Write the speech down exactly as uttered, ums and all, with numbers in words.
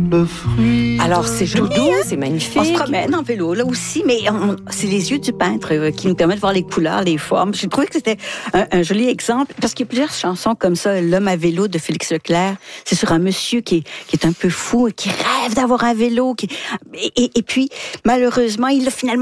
le fruit. Alors, c'est joli, hein, c'est magnifique. On se promène en vélo, là aussi, mais on, c'est les yeux du peintre euh, qui nous permettent de voir les couleurs, les formes. J'ai trouvé que c'était un, un joli exemple, parce qu'il y a plusieurs chansons comme ça. L'homme à vélo de Félix Leclerc, c'est sur un monsieur qui est, qui est un peu fou et qui rêve d'avoir un vélo. Qui, et, et, et puis, malheureusement, il a finalement